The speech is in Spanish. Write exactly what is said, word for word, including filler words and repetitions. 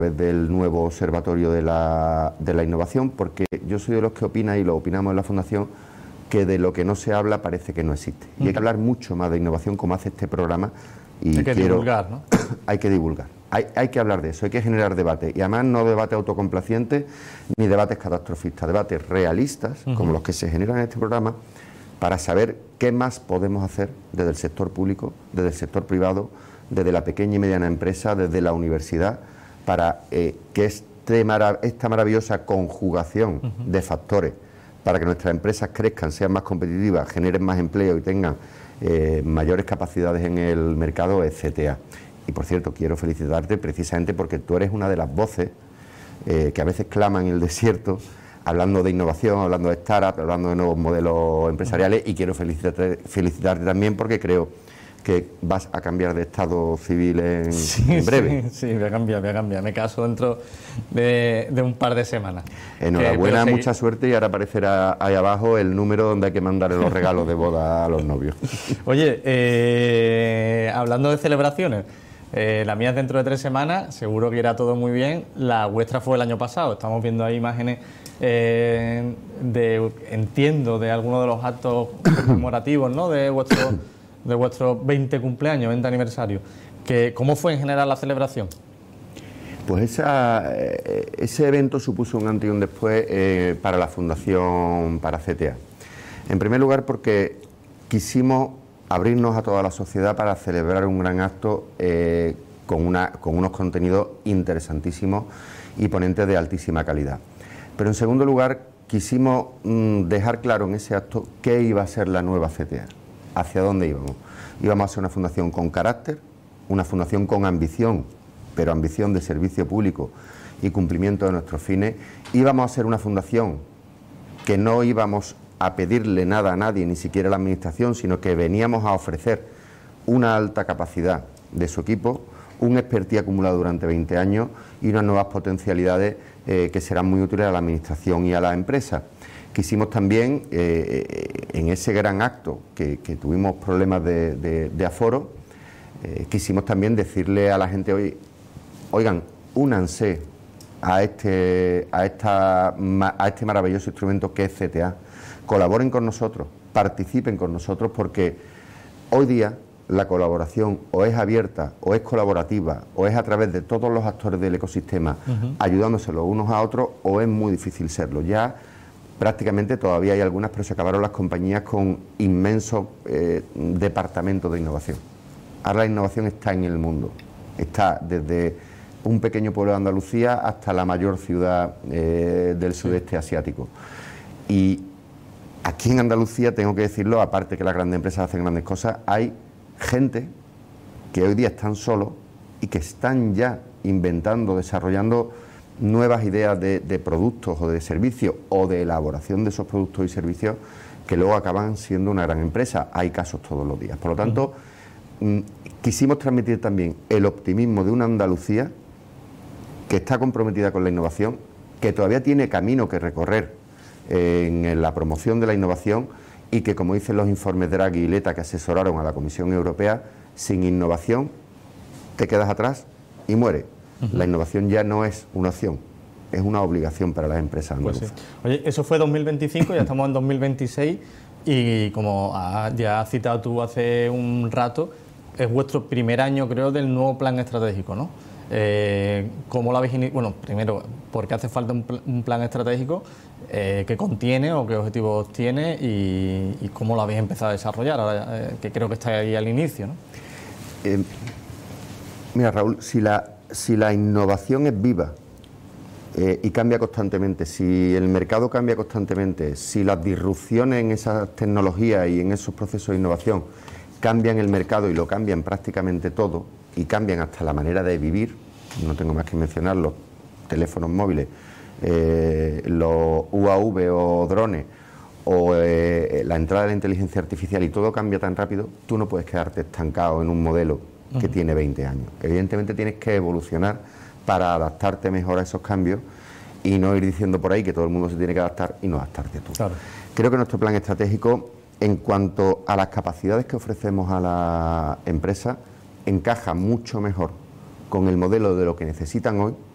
del nuevo observatorio de la, de la innovación, porque yo soy de los que opina, y lo opinamos en la Fundación, que de lo que no se habla parece que no existe. Y hay que hablar mucho más de innovación, como hace este programa. Y hay que quiero, divulgar, ¿no? Hay que divulgar, hay, hay que hablar de eso, hay que generar debate. Y además no debates autocomplacientes ni debates catastrofistas, debates realistas, uh-huh. como los que se generan en este programa, para saber qué más podemos hacer desde el sector público, desde el sector privado, desde la pequeña y mediana empresa, desde la universidad, para eh, que este marav- esta maravillosa conjugación uh-huh. de factores para que nuestras empresas crezcan, sean más competitivas, generen más empleo y tengan eh, mayores capacidades en el mercado, es C T A. Y por cierto, quiero felicitarte precisamente porque tú eres una de las voces eh, que a veces claman en el desierto, hablando de innovación, hablando de startup, hablando de nuevos modelos empresariales, y quiero felicitarte, felicitarte también porque creo que vas a cambiar de estado civil en, sí, en breve. Sí, sí, voy a cambiar, voy a cambiar. Me caso dentro de, de un par de semanas. Enhorabuena, que, mucha suerte, y ahora aparecerá ahí abajo el número donde hay que mandarle los regalos de boda a los novios. Oye, eh, hablando de celebraciones, eh, la mía es dentro de tres semanas, seguro que irá todo muy bien. La vuestra fue el año pasado, estamos viendo ahí imágenes eh, de, entiendo, de algunos de los actos conmemorativos, ¿no?, de vuestro... de vuestro veinte cumpleaños, veinte aniversario. Que, ¿Cómo fue en general la celebración? Pues esa, ese evento supuso un antes y un después eh, para la Fundación para C T A. En primer lugar porque quisimos abrirnos a toda la sociedad para celebrar un gran acto eh, con, una, con unos contenidos interesantísimos y ponentes de altísima calidad. Pero en segundo lugar quisimos mm, dejar claro en ese acto qué iba a ser la nueva C T A. ¿Hacia dónde íbamos? Íbamos a ser una fundación con carácter, una fundación con ambición, pero ambición de servicio público y cumplimiento de nuestros fines. Íbamos a ser una fundación que no íbamos a pedirle nada a nadie, ni siquiera a la administración, sino que veníamos a ofrecer una alta capacidad de su equipo, un expertise acumulado durante veinte años y unas nuevas potencialidades eh, que serán muy útiles a la administración y a la empresa. Quisimos también, eh, en ese gran acto que, que tuvimos problemas de, de, de aforo, eh, quisimos también decirle a la gente hoy, oigan, únanse a este, a, esta, a este maravilloso instrumento que es C T A, colaboren con nosotros, participen con nosotros, porque hoy día la colaboración o es abierta, o es colaborativa, o es a través de todos los actores del ecosistema, uh-huh. ayudándose los unos a otros, o es muy difícil serlo. Ya prácticamente todavía hay algunas, pero se acabaron las compañías con inmensos eh, departamentos de innovación. Ahora la innovación está en el mundo, está desde un pequeño pueblo de Andalucía hasta la mayor ciudad eh, del sudeste asiático. Y aquí en Andalucía, tengo que decirlo, aparte que las grandes empresas hacen grandes cosas, hay gente que hoy día están solos y que están ya inventando, desarrollando nuevas ideas de, de productos o de servicios, o de elaboración de esos productos y servicios que luego acaban siendo una gran empresa. Hay casos todos los días. Por lo tanto, mm. quisimos transmitir también el optimismo de una Andalucía que está comprometida con la innovación, que todavía tiene camino que recorrer en, en la promoción de la innovación, y que, como dicen los informes Draghi y Letta que asesoraron a la Comisión Europea, sin innovación te quedas atrás y mueres. Uh-huh. La innovación ya no es una opción, es una obligación para las empresas andaluzas. Pues sí. Oye, eso fue dos mil veinticinco, ya estamos en dos mil veintiséis, y como ya has citado tú hace un rato, es vuestro primer año, creo, del nuevo plan estratégico, ¿no? Eh, ¿Cómo lo habéis iniciado? Bueno, primero, ¿por qué hace falta un, pl- un plan estratégico? Eh, ¿Qué contiene o qué objetivos tiene? Y, y ¿cómo lo habéis empezado a desarrollar? Ahora, eh, que creo que está ahí al inicio, ¿no? Eh, mira, Raúl, si la... Si la innovación es viva eh, y cambia constantemente, si el mercado cambia constantemente, si las disrupciones en esas tecnologías y en esos procesos de innovación cambian el mercado y lo cambian prácticamente todo, y cambian hasta la manera de vivir, no tengo más que mencionar los teléfonos móviles, eh, los U A V o drones, o eh, la entrada de la inteligencia artificial, y todo cambia tan rápido, tú no puedes quedarte estancado en un modelo que uh-huh. tiene veinte años. Evidentemente tienes que evolucionar para adaptarte mejor a esos cambios y no ir diciendo por ahí que todo el mundo se tiene que adaptar y no adaptarte tú. Claro. Creo que nuestro plan estratégico, en cuanto a las capacidades que ofrecemos a la empresa, encaja mucho mejor con el modelo de lo que necesitan hoy